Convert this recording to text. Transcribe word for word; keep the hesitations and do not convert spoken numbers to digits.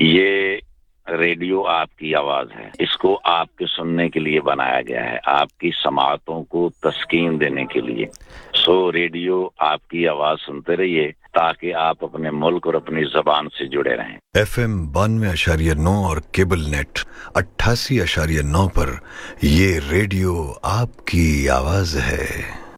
ये रेडियो आपकी आवाज है, इसको आपके सुनने के लिए बनाया गया है, आपकी समाअतों को तस्कीन देने के लिए। सो रेडियो आपकी आवाज सुनते रहिए ताकि आप अपने मुल्क और अपनी जबान से जुड़े रहें। एफएम बानवे अशारिया नौ और केबल नेट अट्ठासी अशारिया नौ पर ये रेडियो आपकी आवाज है।